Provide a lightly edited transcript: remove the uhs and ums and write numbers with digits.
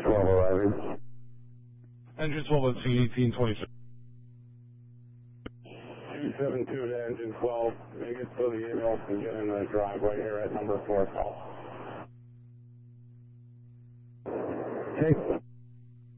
12 arriving. Engine 12 at C1826. 272 to engine 12. Make it so the emails can get in the driveway here at number 4 call. Okay.